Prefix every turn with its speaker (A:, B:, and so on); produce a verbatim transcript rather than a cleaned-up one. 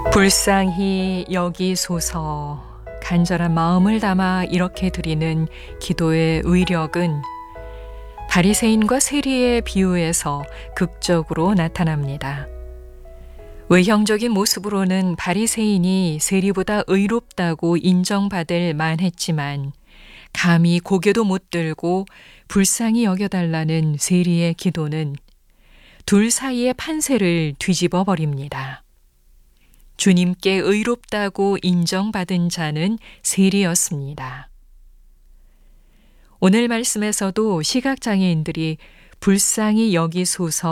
A: 불쌍히 여기소서. 간절한 마음을 담아 이렇게 드리는 기도의 의력은 바리새인과 세리의 비유에서 극적으로 나타납니다. 외형적인 모습으로는 바리새인이 세리보다 의롭다고 인정받을 만했지만 감히 고개도 못 들고 불쌍히 여겨달라는 세리의 기도는 둘 사이의 판세를 뒤집어 버립니다. 주님께 의롭다고 인정받은 자는 세리였습니다. 오늘 말씀에서도 시각장애인들이 불쌍히 여기소서